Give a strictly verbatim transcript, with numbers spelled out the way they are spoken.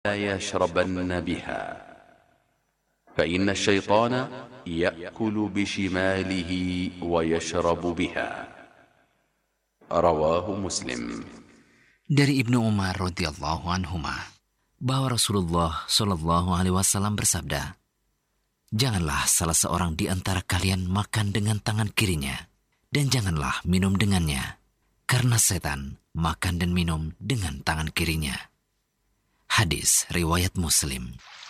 لا يشربن بها فإن الشيطان يأكل بشماله ويشرب بها. رواه مسلم. Dari Ibnu Umar radhiyallahu anhuma bahwa Rasulullah shallallahu alaihi wasallam bersabda, "Janganlah salah seorang di antara kalian makan dengan tangan kirinya, dan janganlah minum dengannya, karena setan makan dan minum dengan tangan kirinya." Hadis riwayat Muslim.